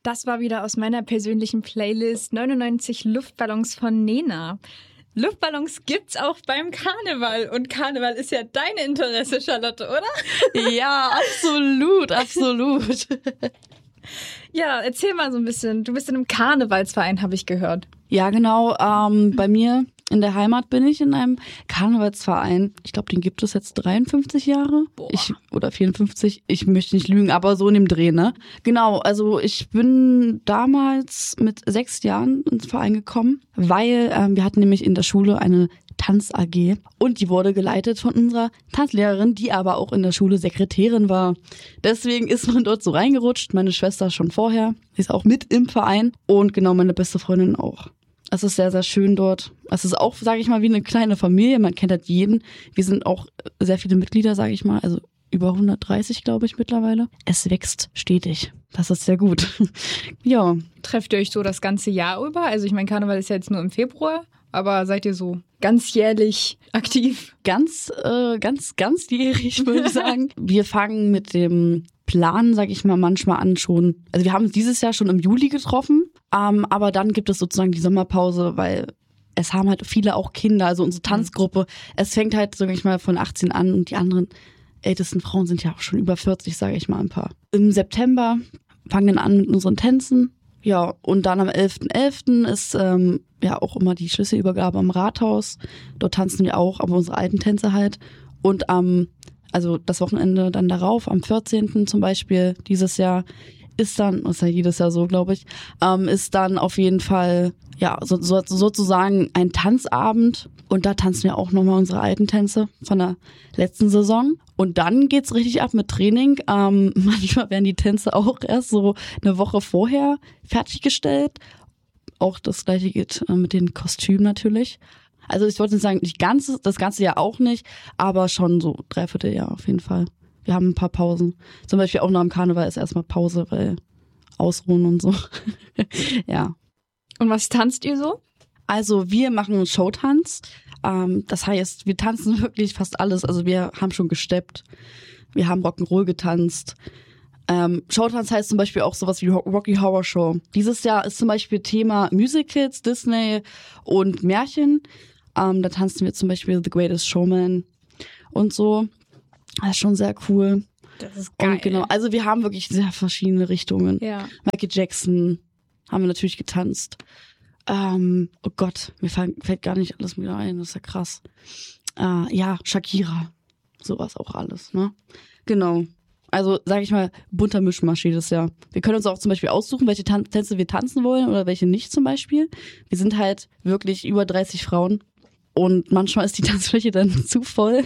Das war wieder aus meiner persönlichen Playlist 99 Luftballons von Nena. Luftballons gibt's auch beim Karneval. Und Karneval ist ja dein Interesse, Charlotte, oder? Ja, absolut, absolut. Ja, erzähl mal so ein bisschen. Du bist in einem Karnevalsverein, habe ich gehört. Ja, genau. Bei mir in der Heimat bin ich in einem Karnevalsverein. Ich glaube, den gibt es jetzt 53 Jahre. Oder 54. Ich möchte nicht lügen, aber so in dem Dreh, ne? Genau, also ich bin damals mit 6 Jahren ins Verein gekommen, weil wir hatten nämlich in der Schule eine Tanz-AG und die wurde geleitet von unserer Tanzlehrerin, die aber auch in der Schule Sekretärin war. Deswegen ist man dort so reingerutscht. Meine Schwester schon vorher, sie ist auch mit im Verein und genau meine beste Freundin auch. Es ist sehr, sehr schön dort. Es ist auch, sage ich mal, wie eine kleine Familie. Man kennt halt jeden. Wir sind auch sehr viele Mitglieder, sage ich mal. Also über 130, glaube ich, mittlerweile. Es wächst stetig. Das ist sehr gut. Ja. Trefft ihr euch so das ganze Jahr über? Also ich meine, Karneval ist ja jetzt nur im Februar. Aber seid ihr so ganzjährlich aktiv? Ganzjährig, würde ich sagen. Wir fangen mit dem Plan, sag ich mal, manchmal an schon. Also wir haben uns dieses Jahr schon im Juli getroffen, aber dann gibt es sozusagen die Sommerpause, weil es haben halt viele auch Kinder, also unsere Tanzgruppe. Es fängt halt, sag ich mal, von 18 an und die anderen ältesten Frauen sind ja auch schon über 40, sage ich mal, ein paar. Im September fangen wir an mit unseren Tänzen. Ja, und dann am 11.11. ist ja auch immer die Schlüsselübergabe am Rathaus. Dort tanzen wir auch, aber unsere alten Tänze halt. Und also das Wochenende dann darauf, am 14. zum Beispiel dieses Jahr, ist dann, ist ja jedes Jahr so, glaube ich, ist dann auf jeden Fall ja sozusagen ein Tanzabend. Und da tanzen wir auch nochmal unsere alten Tänze von der letzten Saison. Und dann geht's richtig ab mit Training. Manchmal werden die Tänze auch erst so eine Woche vorher fertiggestellt. Auch das Gleiche geht mit den Kostümen natürlich. Also ich wollte nicht sagen, das ganze Jahr auch nicht, aber schon so 3/4 Jahr auf jeden Fall. Wir haben ein paar Pausen. Zum Beispiel auch nach dem Karneval ist erstmal Pause, weil Ausruhen und so. Ja. Und was tanzt ihr so? Also wir machen Showtanz. Das heißt, wir tanzen wirklich fast alles. Also wir haben schon gesteppt. Wir haben Rock'n'Roll getanzt. Showtanz heißt zum Beispiel auch sowas wie Rocky Horror Show. Dieses Jahr ist zum Beispiel Thema Musicals, Disney und Märchen. Da tanzen wir zum Beispiel The Greatest Showman und so. Das ist schon sehr cool. Das ist geil. Und genau, also wir haben wirklich sehr verschiedene Richtungen. Ja. Michael Jackson haben wir natürlich getanzt. Oh Gott, mir fällt gar nicht alles mehr ein, das ist ja krass. Ja, Shakira, sowas auch alles, ne? Genau. Also, sag ich mal, bunter Mischmasch jedes Jahr. Wir können uns auch zum Beispiel aussuchen, welche Tänze wir tanzen wollen oder welche nicht zum Beispiel. Wir sind halt wirklich über 30 Frauen und manchmal ist die Tanzfläche dann zu voll.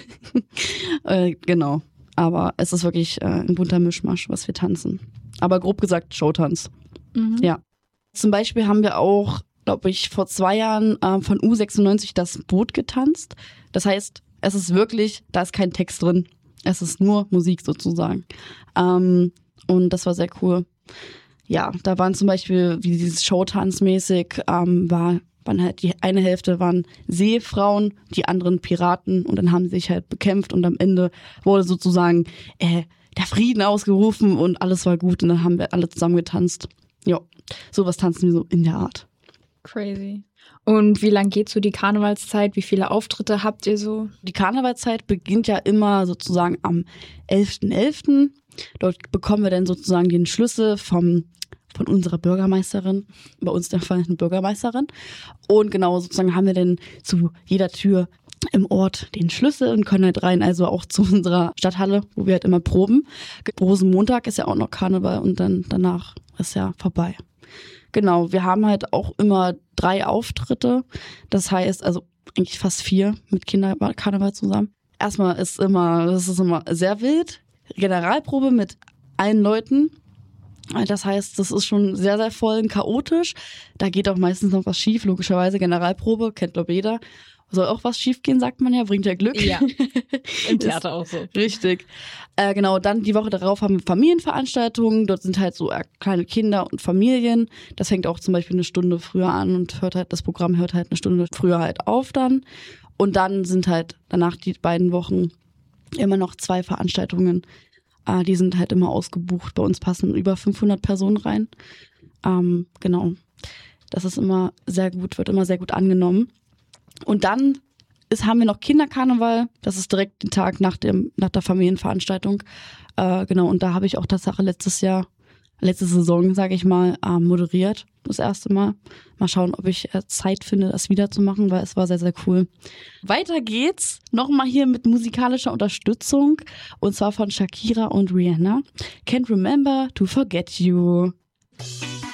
Genau. Aber es ist wirklich ein bunter Mischmasch, was wir tanzen. Aber grob gesagt Showtanz. Mhm. Ja. Zum Beispiel haben wir auch, glaube ich, vor 2 Jahren von U96 das Boot getanzt. Das heißt, es ist wirklich, da ist kein Text drin. Es ist nur Musik sozusagen. Und das war sehr cool. Ja, da waren zum Beispiel, wie dieses Showtanzmäßig, waren halt die eine Hälfte waren Seefrauen, die anderen Piraten und dann haben sie sich halt bekämpft und am Ende wurde sozusagen der Frieden ausgerufen und alles war gut und dann haben wir alle zusammen getanzt. Ja, sowas tanzen wir so in der Art. Crazy. Und wie lang geht so die Karnevalszeit? Wie viele Auftritte habt ihr so? Die Karnevalszeit beginnt ja immer sozusagen am 11.11. Dort bekommen wir dann sozusagen den Schlüssel von unserer Bürgermeisterin, bei uns der Fall eine Bürgermeisterin. Und genau sozusagen haben wir dann zu jeder Tür im Ort den Schlüssel und können halt rein, also auch zu unserer Stadthalle, wo wir halt immer proben. Rosenmontag ist ja auch noch Karneval und dann danach ist ja vorbei. Genau, wir haben halt auch immer 3 Auftritte. Das heißt, also eigentlich fast 4 mit Kinderkarneval zusammen. Erstmal das ist immer sehr wild. Generalprobe mit allen Leuten. Das heißt, das ist schon sehr, sehr voll und chaotisch. Da geht auch meistens noch was schief, logischerweise. Generalprobe, kennt glaube jeder. Soll auch was schief gehen, sagt man ja, bringt ja Glück. Ja, im Theater auch so. Richtig. Genau, dann die Woche darauf haben wir Familienveranstaltungen. Dort sind halt so kleine Kinder und Familien. Das fängt auch zum Beispiel eine Stunde früher an und das Programm hört halt eine Stunde früher halt auf dann. Und dann sind halt danach die beiden Wochen immer noch 2 Veranstaltungen. Die sind halt immer ausgebucht. Bei uns passen über 500 Personen rein. Genau. Das ist immer sehr gut, wird immer sehr gut angenommen. Und dann haben wir noch Kinderkarneval. Das ist direkt den Tag nach der Familienveranstaltung. Genau, und da habe ich auch Tatsache letzte Saison, sage ich mal, moderiert. Das erste Mal. Mal schauen, ob ich Zeit finde, das wieder zu machen, weil es war sehr, sehr cool. Weiter geht's nochmal hier mit musikalischer Unterstützung. Und zwar von Shakira und Rihanna. Can't Remember to Forget You.